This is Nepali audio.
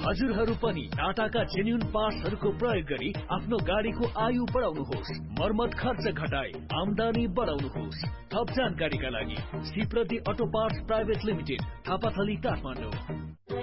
हजुरहरू पनि टाटाका जेन्युन पार्ट्सहरूको प्रयोग गरी आफ्नो गाडीको आयु बढाउनुहोस्, मर्मत खर्च घटाई आमदानी बढाउनुहोस्। थप जानकारीका लागि श्रीप्रति auto parts private limited, Thapathali, Kathmandu.